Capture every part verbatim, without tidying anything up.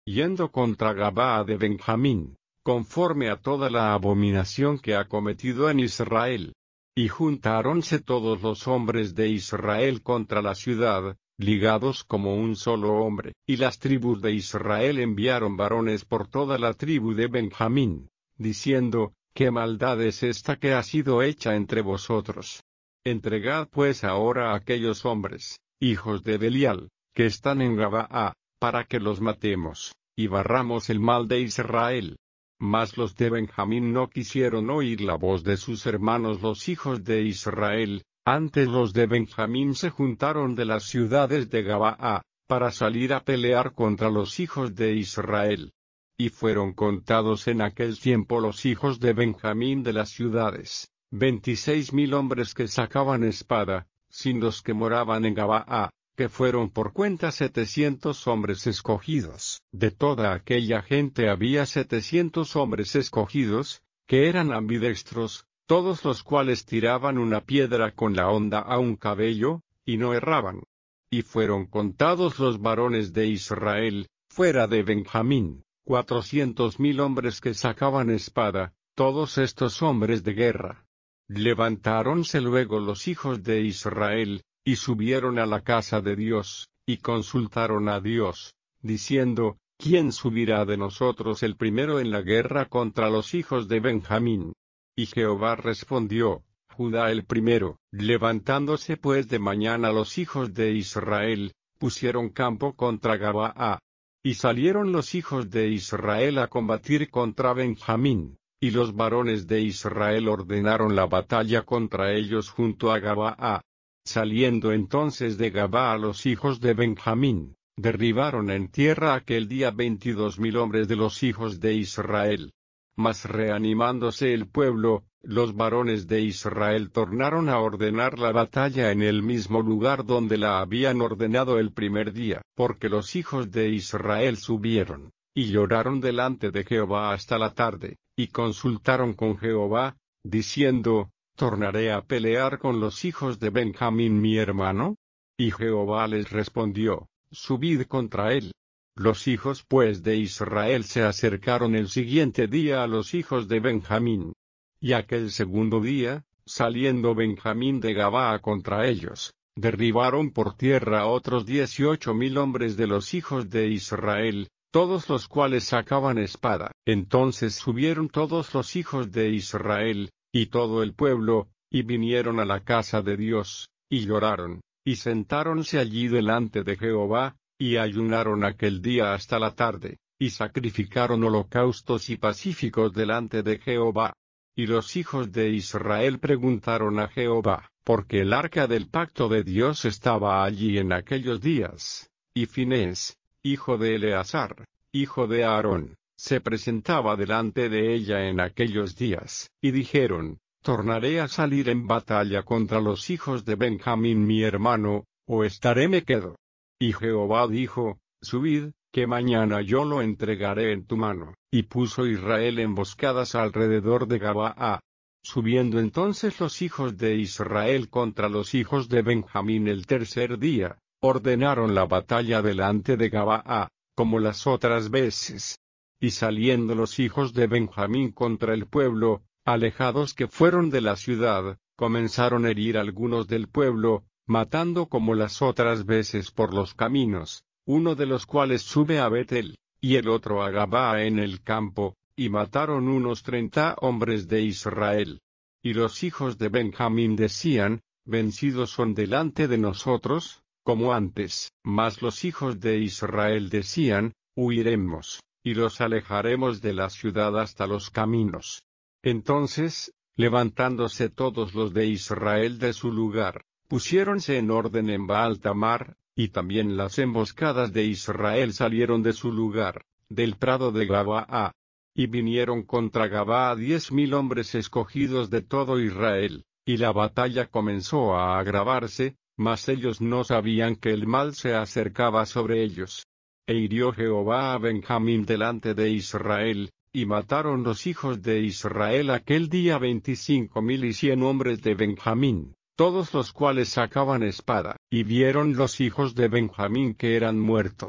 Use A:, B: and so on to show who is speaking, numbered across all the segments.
A: yendo contra Gabaa de Benjamín, conforme a toda la abominación que ha cometido en Israel. Y juntáronse todos los hombres de Israel contra la ciudad, ligados como un solo hombre, y las tribus de Israel enviaron varones por toda la tribu de Benjamín, diciendo, ¿qué maldad es esta que ha sido hecha entre vosotros? Entregad pues ahora a aquellos hombres, hijos de Belial, que están en Gabaa, para que los matemos, y barramos el mal de Israel. Mas los de Benjamín no quisieron oír la voz de sus hermanos los hijos de Israel, antes los de Benjamín se juntaron de las ciudades de Gabaa, para salir a pelear contra los hijos de Israel. Y fueron contados en aquel tiempo los hijos de Benjamín de las ciudades, veintiséis mil hombres que sacaban espada, sin los que moraban en Gabaa, que fueron por cuenta setecientos hombres escogidos. De toda aquella gente había setecientos hombres escogidos, que eran ambidextros, todos los cuales tiraban una piedra con la honda a un cabello, y no erraban. Y fueron contados los varones de Israel, fuera de Benjamín, cuatrocientos mil hombres que sacaban espada, todos estos hombres de guerra. Levantáronse luego los hijos de Israel, y subieron a la casa de Dios, y consultaron a Dios, diciendo, ¿quién subirá de nosotros el primero en la guerra contra los hijos de Benjamín? Y Jehová respondió, Judá el primero. Levantándose pues de mañana los hijos de Israel, pusieron campo contra Gabaa. Y salieron los hijos de Israel a combatir contra Benjamín, y los varones de Israel ordenaron la batalla contra ellos junto a Gabaa. Saliendo entonces de Gabaa los hijos de Benjamín, derribaron en tierra aquel día veintidós mil hombres de los hijos de Israel. Mas reanimándose el pueblo, los varones de Israel tornaron a ordenar la batalla en el mismo lugar donde la habían ordenado el primer día, porque los hijos de Israel subieron, y lloraron delante de Jehová hasta la tarde, y consultaron con Jehová, diciendo, ¿tornaré a pelear con los hijos de Benjamín mi hermano? Y Jehová les respondió, subid contra él. Los hijos pues de Israel se acercaron el siguiente día a los hijos de Benjamín. Y aquel segundo día, saliendo Benjamín de Gabaa contra ellos, derribaron por tierra a otros dieciocho mil hombres de los hijos de Israel, todos los cuales sacaban espada. Entonces subieron todos los hijos de Israel, y todo el pueblo, y vinieron a la casa de Dios, y lloraron, y sentáronse allí delante de Jehová, y ayunaron aquel día hasta la tarde, y sacrificaron holocaustos y pacíficos delante de Jehová. Y los hijos de Israel preguntaron a Jehová, porque el arca del pacto de Dios estaba allí en aquellos días, y Finés, hijo de Eleazar, hijo de Aarón, se presentaba delante de ella en aquellos días, y dijeron, ¿tornaré a salir en batalla contra los hijos de Benjamín mi hermano, o estaré me quedo? Y Jehová dijo, subid, que mañana yo lo entregaré en tu mano. Y puso Israel emboscadas alrededor de Gabaa. Subiendo entonces los hijos de Israel contra los hijos de Benjamín el tercer día, ordenaron la batalla delante de Gabaa, como las otras veces. Y saliendo los hijos de Benjamín contra el pueblo, alejados que fueron de la ciudad, comenzaron a herir algunos del pueblo, matando como las otras veces por los caminos, uno de los cuales sube a Betel, y el otro a Gabaa en el campo, y mataron unos treinta hombres de Israel. Y los hijos de Benjamín decían, vencidos son delante de nosotros, como antes. Mas los hijos de Israel decían, huiremos, y los alejaremos de la ciudad hasta los caminos. Entonces, levantándose todos los de Israel de su lugar, pusiéronse en orden en Baal-tamar, y también las emboscadas de Israel salieron de su lugar, del prado de Gabaa. Y vinieron contra Gabaa diez mil hombres escogidos de todo Israel, y la batalla comenzó a agravarse, mas ellos no sabían que el mal se acercaba sobre ellos. E hirió Jehová a Benjamín delante de Israel, y mataron los hijos de Israel aquel día veinticinco mil y cien hombres de Benjamín, todos los cuales sacaban espada. Y vieron los hijos de Benjamín que eran muertos,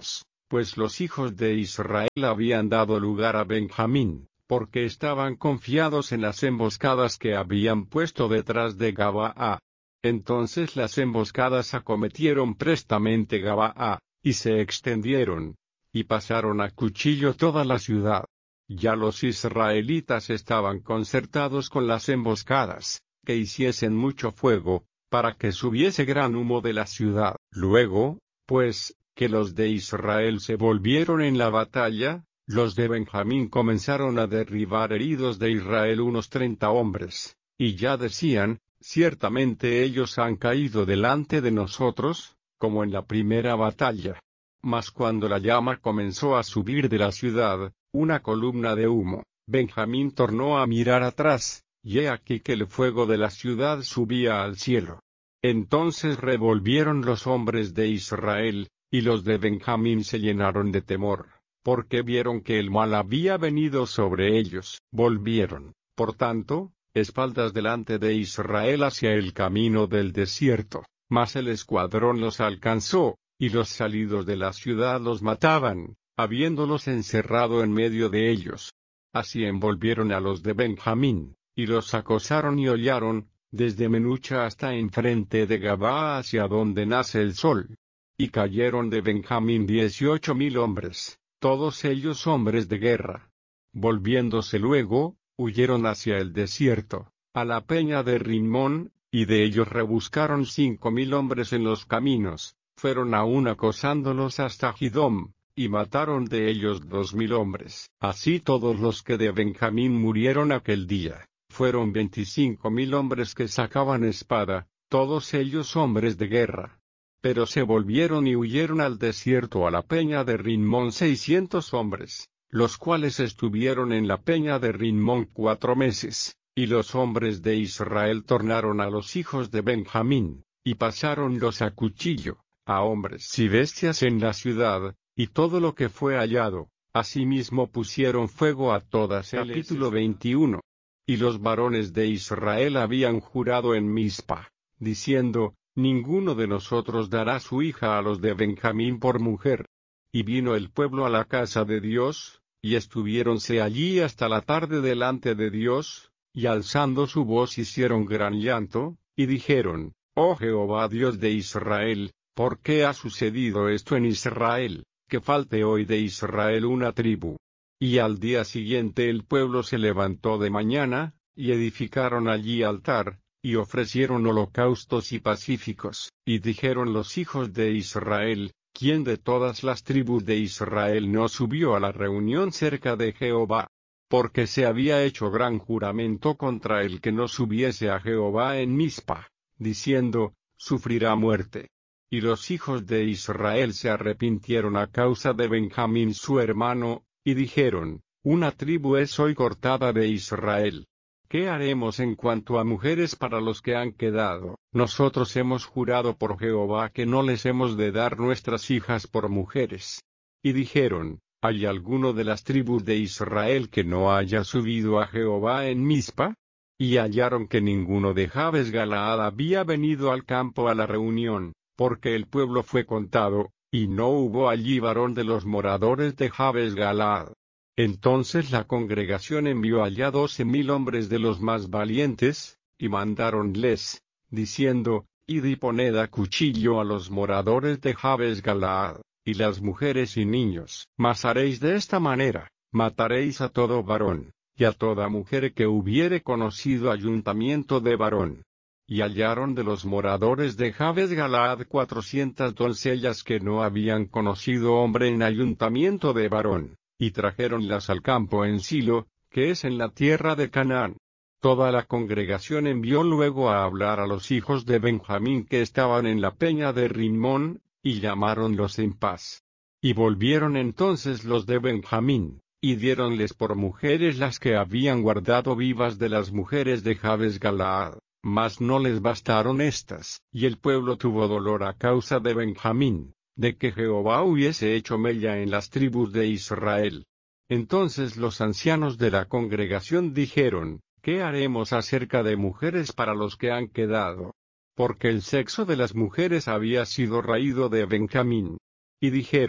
A: pues los hijos de Israel habían dado lugar a Benjamín, porque estaban confiados en las emboscadas que habían puesto detrás de Gabaa. Entonces las emboscadas acometieron prestamente Gabaa, y se extendieron, y pasaron a cuchillo toda la ciudad. Ya los israelitas estaban concertados con las emboscadas, que hiciesen mucho fuego, para que subiese gran humo de la ciudad. Luego, pues, que los de Israel se volvieron en la batalla, los de Benjamín comenzaron a derribar heridos de Israel unos treinta hombres, y ya decían, ciertamente ellos han caído delante de nosotros, como en la primera batalla. Mas cuando la llama comenzó a subir de la ciudad, una columna de humo, Benjamín tornó a mirar atrás, y he aquí que el fuego de la ciudad subía al cielo. Entonces revolvieron los hombres de Israel, y los de Benjamín se llenaron de temor, porque vieron que el mal había venido sobre ellos. Volvieron, por tanto, espaldas delante de Israel hacia el camino del desierto, mas el escuadrón los alcanzó, y los salidos de la ciudad los mataban, habiéndolos encerrado en medio de ellos. Así envolvieron a los de Benjamín, y los acosaron y hollaron, desde Menucha hasta enfrente de Gabaa hacia donde nace el sol. Y cayeron de Benjamín dieciocho mil hombres, todos ellos hombres de guerra. Volviéndose luego, huyeron hacia el desierto, a la peña de Rimón, y de ellos rebuscaron cinco mil hombres en los caminos, fueron aún acosándolos hasta Gidom, y mataron de ellos dos mil hombres. Así todos los que de Benjamín murieron aquel día, fueron veinticinco mil hombres que sacaban espada, todos ellos hombres de guerra. Pero se volvieron y huyeron al desierto a la peña de Rimón seiscientos hombres, los cuales estuvieron en la peña de Rimón cuatro meses, y los hombres de Israel tornaron a los hijos de Benjamín, y pasáronlos a cuchillo, a hombres y bestias en la ciudad, y todo lo que fue hallado, asimismo pusieron fuego a todas. Capítulo veintiuno. Y los varones de Israel habían jurado en Mizpa, diciendo, ninguno de nosotros dará su hija a los de Benjamín por mujer. Y vino el pueblo a la casa de Dios, y estuviéronse allí hasta la tarde delante de Dios, y alzando su voz hicieron gran llanto, y dijeron, oh Jehová Dios de Israel, ¿por qué ha sucedido esto en Israel, que falte hoy de Israel una tribu? Y al día siguiente el pueblo se levantó de mañana, y edificaron allí altar, y ofrecieron holocaustos y pacíficos, y dijeron los hijos de Israel, ¿quién de todas las tribus de Israel no subió a la reunión cerca de Jehová? Porque se había hecho gran juramento contra el que no subiese a Jehová en Mizpa, diciendo, sufrirá muerte. Y los hijos de Israel se arrepintieron a causa de Benjamín su hermano, y dijeron, una tribu es hoy cortada de Israel. ¿Qué haremos en cuanto a mujeres para los que han quedado? Nosotros hemos jurado por Jehová que no les hemos de dar nuestras hijas por mujeres. Y dijeron, ¿hay alguno de las tribus de Israel que no haya subido a Jehová en Mizpa? Y hallaron que ninguno de Jabes Galaad había venido al campo a la reunión, porque el pueblo fue contado, y no hubo allí varón de los moradores de Jabes Galaad. Entonces la congregación envió allá doce mil hombres de los más valientes, y mandáronles, diciendo, id y poned a cuchillo a los moradores de Jabes Galaad, y las mujeres y niños. Mas haréis de esta manera, mataréis a todo varón, y a toda mujer que hubiere conocido ayuntamiento de varón. Y hallaron de los moradores de Jabes Galaad cuatrocientas doncellas que no habían conocido hombre en ayuntamiento de varón, y trajéronlas al campo en Silo, que es en la tierra de Canaán. Toda la congregación envió luego a hablar a los hijos de Benjamín que estaban en la peña de Rimón, y llamáronlos en paz. Y volvieron entonces los de Benjamín, y diéronles por mujeres las que habían guardado vivas de las mujeres de Jabes Galaad. Mas no les bastaron estas, y el pueblo tuvo dolor a causa de Benjamín, de que Jehová hubiese hecho mella en las tribus de Israel. Entonces los ancianos de la congregación dijeron, ¿qué haremos acerca de mujeres para los que han quedado? Porque el sexo de las mujeres había sido raído de Benjamín. Y dijeron,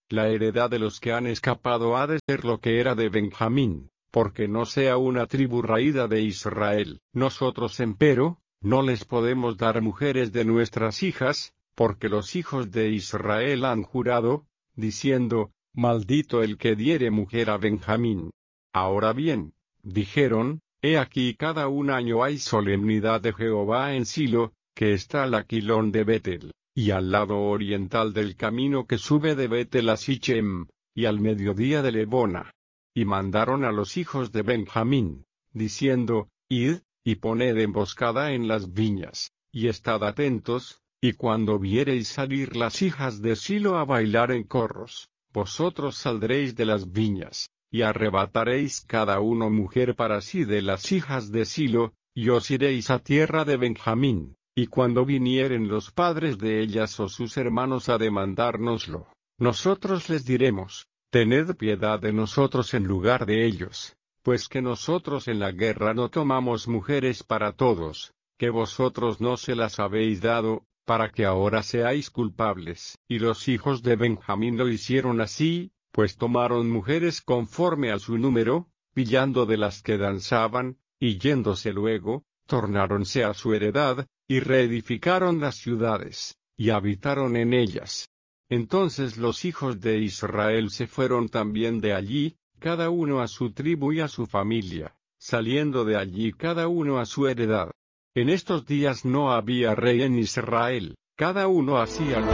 A: La heredad de los que han escapado ha de ser lo que era de Benjamín, porque no sea una tribu raída de Israel. Nosotros empero, no les podemos dar mujeres de nuestras hijas, porque los hijos de Israel han jurado, diciendo, maldito el que diere mujer a Benjamín. Ahora bien, dijeron, he aquí cada un año hay solemnidad de Jehová en Silo, que está al aquilón de Betel, y al lado oriental del camino que sube de Betel a Sichem, y al mediodía de Lebona. Y mandaron a los hijos de Benjamín, diciendo, id, y poned emboscada en las viñas, y estad atentos, y cuando viereis salir las hijas de Silo a bailar en corros, vosotros saldréis de las viñas, y arrebataréis cada uno mujer para sí de las hijas de Silo, y os iréis a tierra de Benjamín, y cuando vinieren los padres de ellas o sus hermanos a demandárnoslo, nosotros les diremos, tened piedad de nosotros en lugar de ellos, pues que nosotros en la guerra no tomamos mujeres para todos, que vosotros no se las habéis dado, para que ahora seáis culpables. Y los hijos de Benjamín lo hicieron así, pues tomaron mujeres conforme a su número, pillando de las que danzaban, y yéndose luego, tornáronse a su heredad, y reedificaron las ciudades, y habitaron en ellas. Entonces los hijos de Israel se fueron también de allí, cada uno a su tribu y a su familia, saliendo de allí cada uno a su heredad. En estos días no había rey en Israel, cada uno hacía lo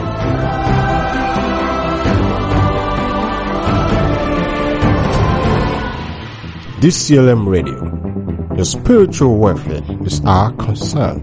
A: que
B: This C L M Radio, your spiritual welfare is our concern.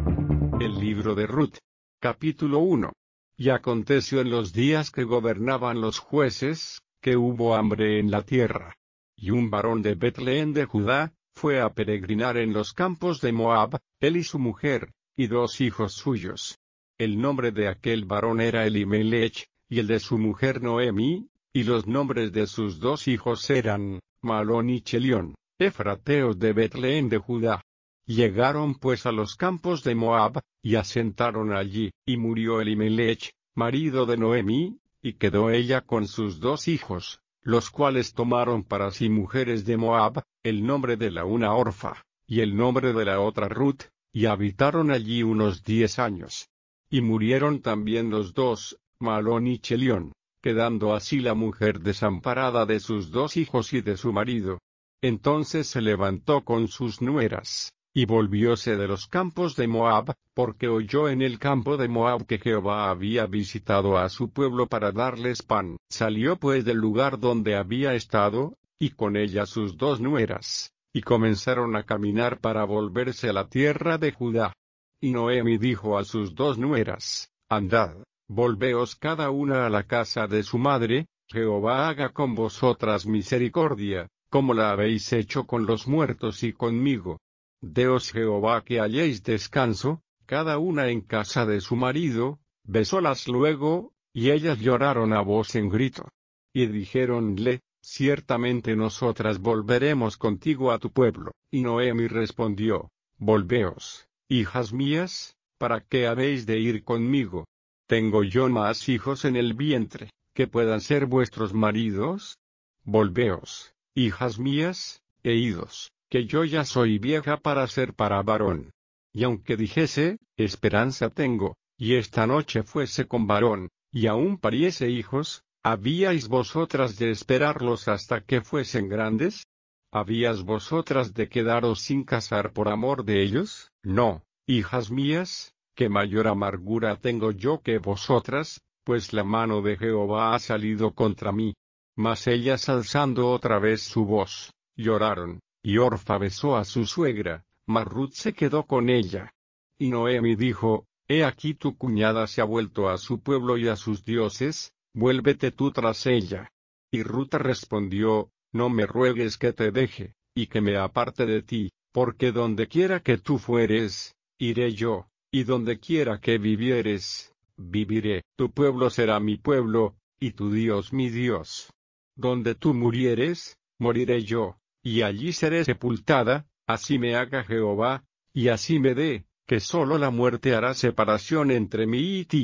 A: El libro de Ruth, capítulo uno. Y aconteció en los días que gobernaban los jueces, que hubo hambre en la tierra. Y un varón de Betlehem de Judá, fue a peregrinar en los campos de Moab, él y su mujer, y dos hijos suyos. El nombre de aquel varón era Elimelech, y el de su mujer Noemi, y los nombres de sus dos hijos eran, Malón y Chelión, efrateos de Betlehem de Judá. Llegaron pues a los campos de Moab, y asentaron allí, y murió Elimelech, marido de Noemi, y quedó ella con sus dos hijos, los cuales tomaron para sí mujeres de Moab, el nombre de la una Orfa, y el nombre de la otra Ruth, y habitaron allí unos diez años. Y murieron también los dos, Malón y Chelión, quedando así la mujer desamparada de sus dos hijos y de su marido. Entonces se levantó con sus nueras, y volvióse de los campos de Moab, porque oyó en el campo de Moab que Jehová había visitado a su pueblo para darles pan. Salió pues del lugar donde había estado, y con ella sus dos nueras, y comenzaron a caminar para volverse a la tierra de Judá. Y Noemi dijo a sus dos nueras, andad, volveos cada una a la casa de su madre, Jehová haga con vosotras misericordia, como la habéis hecho con los muertos y conmigo. Deos Jehová que halléis descanso, cada una en casa de su marido. Besólas luego, y ellas lloraron a voz en grito. Y dijéronle, ciertamente nosotras volveremos contigo a tu pueblo. Y Noemi respondió, volveos, hijas mías, ¿para qué habéis de ir conmigo? ¿Tengo yo más hijos en el vientre, que puedan ser vuestros maridos? Volveos, hijas mías, e idos, que yo ya soy vieja para ser para varón. Y aunque dijese, esperanza tengo, y esta noche fuese con varón, y aún pariese hijos, ¿habíais vosotras de esperarlos hasta que fuesen grandes? ¿Habíais vosotras de quedaros sin casar por amor de ellos? No, hijas mías, que mayor amargura tengo yo que vosotras, pues la mano de Jehová ha salido contra mí. Mas ellas alzando otra vez su voz, lloraron, y Orfa besó a su suegra, mas Ruth se quedó con ella. Y Noemi dijo, he aquí tu cuñada se ha vuelto a su pueblo y a sus dioses, vuélvete tú tras ella. Y Ruth respondió, no me ruegues que te deje, y que me aparte de ti, porque donde quiera que tú fueres, iré yo, y donde quiera que vivieres, viviré. Tu pueblo será mi pueblo, y tu Dios mi Dios. Donde tú murieres, moriré yo, y allí seré sepultada, así me haga Jehová, y así me dé, que sólo la muerte hará separación entre mí y ti.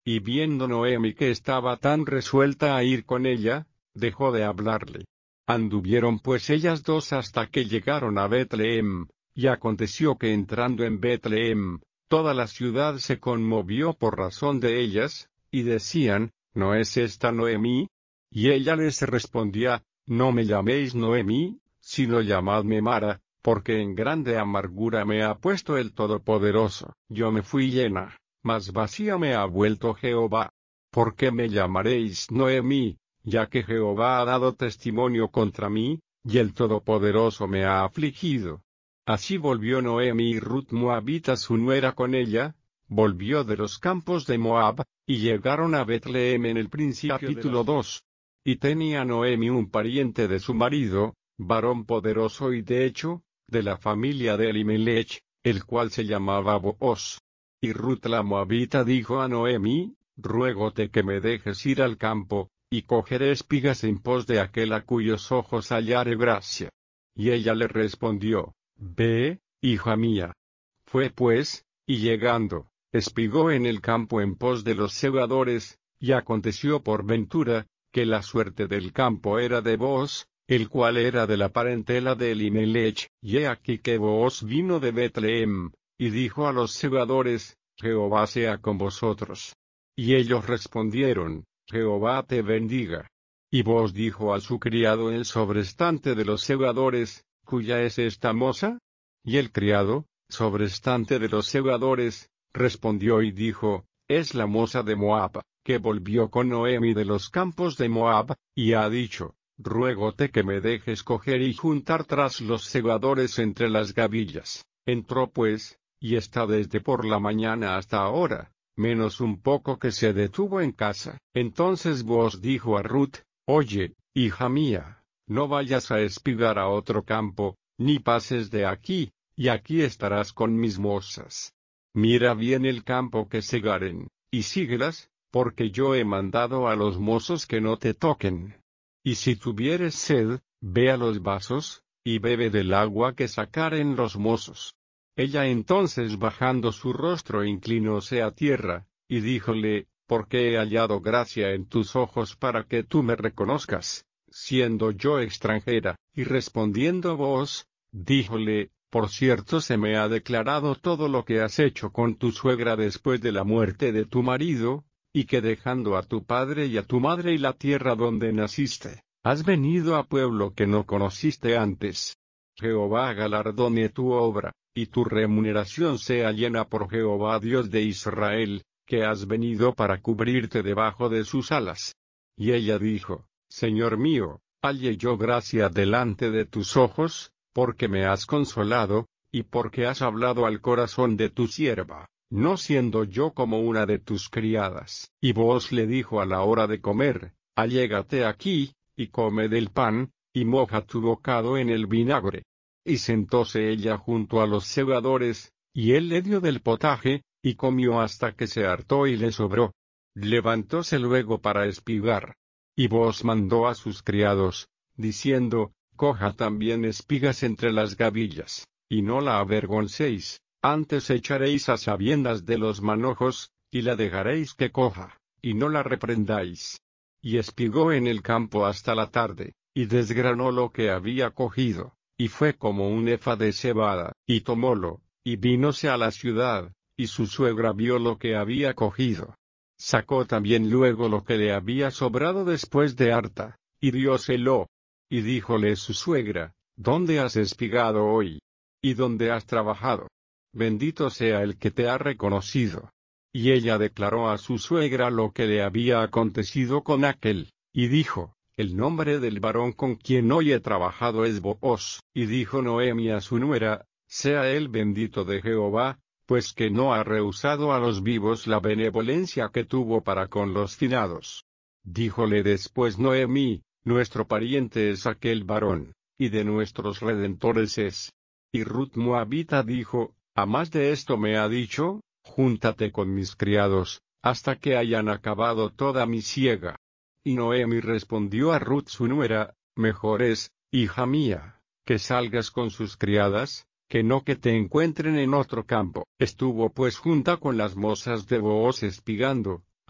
A: Y viendo Noemi que estaba tan resuelta a ir con ella, dejó de hablarle. Anduvieron pues ellas dos hasta que llegaron a Betlehem, y aconteció que entrando en Betlehem, toda la ciudad se conmovió por razón de ellas, y decían, ¿no es esta Noemi? Y ella les respondía, no me llaméis Noemi, sino llamadme Mara, porque en grande amargura me ha puesto el Todopoderoso. Yo me fui llena, mas vacía me ha vuelto Jehová. ¿Por qué me llamaréis Noemi, ya que Jehová ha dado testimonio contra mí, y el Todopoderoso me ha afligido? Así volvió Noemi y Ruth moabita su nuera con ella, volvió de los campos de Moab, y llegaron a Betlehem en el principio. Capítulo dos. Y tenía Noemi un pariente de su marido, varón poderoso y de hecho, de la familia de Elimelech, el cual se llamaba Booz. Y Ruth la moabita dijo a Noemi, ruégote que me dejes ir al campo, y cogeré espigas en pos de aquel a cuyos ojos hallare gracia. Y ella le respondió, ve, hija mía. Fue pues, y llegando, espigó en el campo en pos de los segadores, y aconteció por ventura, que la suerte del campo era de Booz, el cual era de la parentela de Elimelech, y he aquí que Booz vino de Betlehem, y dijo a los segadores, Jehová sea con vosotros. Y ellos respondieron, Jehová te bendiga. Y Booz dijo a su criado el sobrestante de los segadores, ¿cuya es esta moza? Y el criado, sobrestante de los segadores, respondió y dijo, es la moza de Moab, que volvió con Noemi de los campos de Moab, y ha dicho, ruégote que me dejes coger y juntar tras los segadores entre las gavillas. Entró pues, y está desde por la mañana hasta ahora, menos un poco que se detuvo en casa. Entonces Booz dijo a Ruth, oye, hija mía, no vayas a espigar a otro campo, ni pases de aquí, y aquí estarás con mis mozas. Mira bien el campo que segaren, y síguelas, porque yo he mandado a los mozos que no te toquen. Y si tuvieres sed, ve a los vasos, y bebe del agua que sacaren los mozos. Ella entonces bajando su rostro inclinóse a tierra, y díjole, porque he hallado gracia en tus ojos para que tú me reconozcas, siendo yo extranjera. Y respondiendo Booz, díjole, por cierto se me ha declarado todo lo que has hecho con tu suegra después de la muerte de tu marido, y que dejando a tu padre y a tu madre y la tierra donde naciste, has venido a pueblo que no conociste antes. Jehová galardone tu obra, y tu remuneración sea llena por Jehová Dios de Israel, que has venido para cubrirte debajo de sus alas. Y ella dijo, Señor mío, halle yo gracia delante de tus ojos, porque me has consolado, y porque has hablado al corazón de tu sierva, no siendo yo como una de tus criadas. Y Booz le dijo a la hora de comer, allégate aquí, y come del pan, y moja tu bocado en el vinagre. Y sentóse ella junto a los segadores, y él le dio del potaje, y comió hasta que se hartó y le sobró. Levantóse luego para espigar. Y Booz mandó a sus criados, diciendo, coja también espigas entre las gavillas, y no la avergoncéis, antes echaréis a sabiendas de los manojos, y la dejaréis que coja, y no la reprendáis. Y espigó en el campo hasta la tarde, y desgranó lo que había cogido, y fue como un efa de cebada, y tomólo, y vínose a la ciudad, y su suegra vio lo que había cogido. Sacó también luego lo que le había sobrado después de harta, y dióselo. Y díjole su suegra, ¿dónde has espigado hoy? ¿Y dónde has trabajado? Bendito sea el que te ha reconocido. Y ella declaró a su suegra lo que le había acontecido con aquel, y dijo, el nombre del varón con quien hoy he trabajado es Booz. Y dijo Noemi a su nuera, sea él bendito de Jehová, pues que no ha rehusado a los vivos la benevolencia que tuvo para con los finados. Díjole después Noemi, nuestro pariente es aquel varón, y de nuestros redentores es. Y Ruth moabita dijo, a más de esto me ha dicho, júntate con mis criados, hasta que hayan acabado toda mi siega. Y Noemi respondió a Ruth su nuera, mejor es, hija mía, que salgas con sus criadas, que no que te encuentren en otro campo. Estuvo pues junta con las mozas de Booz espigando,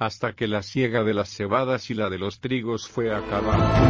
A: hasta que la siega de las cebadas y la de los trigos fue acabada.